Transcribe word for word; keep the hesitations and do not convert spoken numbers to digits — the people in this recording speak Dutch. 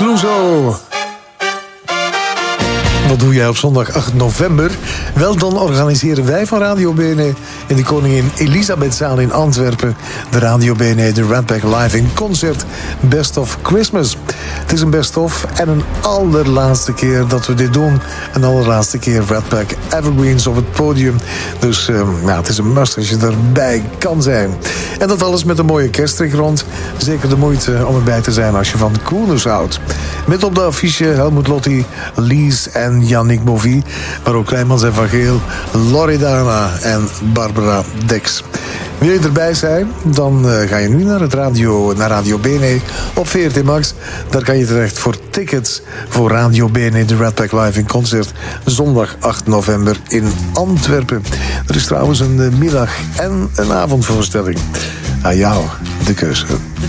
Clouseau. Wat doe jij op zondag acht november? Wel, dan organiseren wij van Radio B N E in de Koningin Elisabethzaal in Antwerpen de Radio B N E de Redback Live in concert Best of Christmas. Het is een best of en een allerlaatste keer dat we dit doen. Een allerlaatste keer Redback Evergreens op het podium. Dus uh, ja, het is een must als je erbij kan zijn. En dat alles met een mooie kerststrik rond. Zeker de moeite om erbij te zijn als je van Krooners houdt. Met op de affiche Helmut Lotti, Lies en Yannick Bovie. Maar ook Kleimans en Van Geel, Loredana en Barbara Dex. Wil je erbij zijn? Dan uh, ga je nu naar, het radio, naar Radio B N E op V R T Max. Daar kan je terecht voor tickets voor Radio B N E de Redback Live in concert. Zondag acht november in Antwerpen. Er is trouwens een uh, middag- en een avondvoorstelling. Aan jou de keuze.